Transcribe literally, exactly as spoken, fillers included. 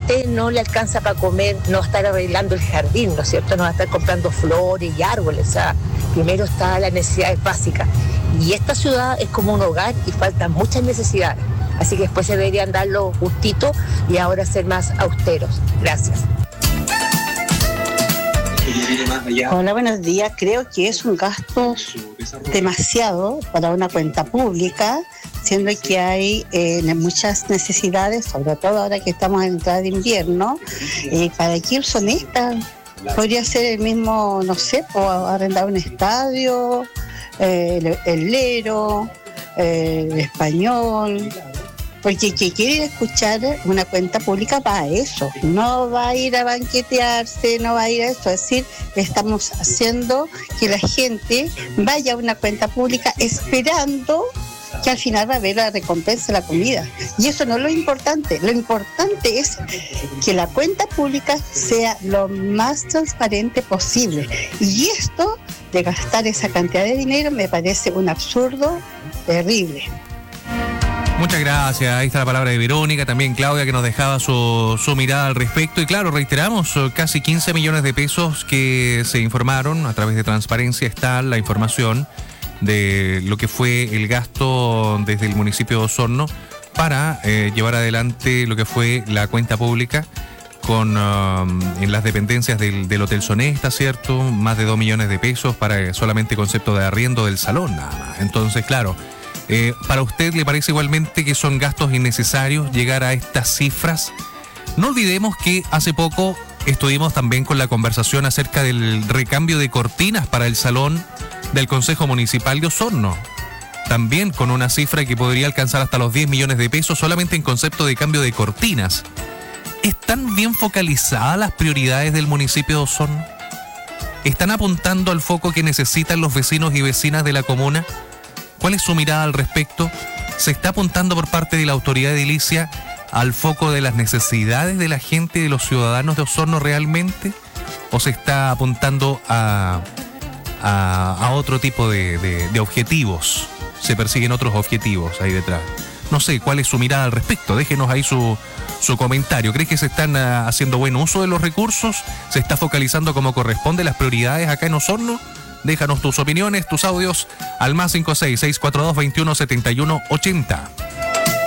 usted no le alcanza para comer, no va a estar arreglando el jardín, ¿no es cierto? No va a estar comprando flores y árboles. O sea, primero está las necesidades básicas. Y esta ciudad es como un hogar y faltan muchas necesidades. Así que después se deberían dar los gustitos y ahora ser más austeros. Gracias. Hola, buenos días. Creo que es un gasto demasiado para una cuenta pública, siendo que hay eh, muchas necesidades, sobre todo ahora que estamos en entrada de invierno. Eh, para Kilson esta podría ser el mismo, no sé, o arrendar un estadio, eh, el, el Lero, eh, el Español. Porque que quiere escuchar una cuenta pública va a eso, no va a ir a banquetearse, no va a ir a eso. Es decir, estamos haciendo que la gente vaya a una cuenta pública esperando que al final va a haber la recompensa de la comida. Y eso no es lo importante. Lo importante es que la cuenta pública sea lo más transparente posible. Y esto de gastar esa cantidad de dinero me parece un absurdo terrible. Muchas gracias, ahí está la palabra de Verónica, también Claudia que nos dejaba su, su mirada al respecto. Y claro, reiteramos, casi quince millones de pesos que se informaron a través de Transparencia. Está la información de lo que fue el gasto desde el municipio de Osorno para eh, llevar adelante lo que fue la cuenta pública con um, en las dependencias del, del Hotel Sonesta, ¿cierto? Más de dos millones de pesos para solamente concepto de arriendo del salón, nada más. Entonces, claro... Eh, ¿Para usted le parece igualmente que son gastos innecesarios llegar a estas cifras? No olvidemos que hace poco estuvimos también con la conversación acerca del recambio de cortinas para el salón del Consejo Municipal de Osorno. También con una cifra que podría alcanzar hasta los diez millones de pesos solamente en concepto de cambio de cortinas. ¿Están bien focalizadas las prioridades del municipio de Osorno? ¿Están apuntando al foco que necesitan los vecinos y vecinas de la comuna? ¿Cuál es su mirada al respecto? ¿Se está apuntando por parte de la autoridad edilicia al foco de las necesidades de la gente, de los ciudadanos de Osorno realmente? ¿O se está apuntando a, a, a otro tipo de, de, de objetivos? ¿Se persiguen otros objetivos ahí detrás? No sé, ¿cuál es su mirada al respecto? Déjenos ahí su, su comentario. ¿Cree que se están uh, haciendo buen uso de los recursos? ¿Se está focalizando como corresponde las prioridades acá en Osorno? Déjanos tus opiniones, tus audios al más cinco seis, seis cuatro dos, veintiuno, setenta y uno, ochenta.